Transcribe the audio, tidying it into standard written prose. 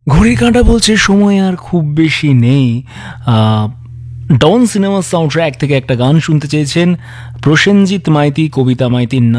ঘড়ির কাঁটা বলছে সময় আর খুব বেশি নেই। ডন সিনেমার সাউন্ড ট্র্যাক থেকে একটা গান শুনতে চেয়েছেন প্রসেনজিৎ মাইতি, কবিতা মাইতি,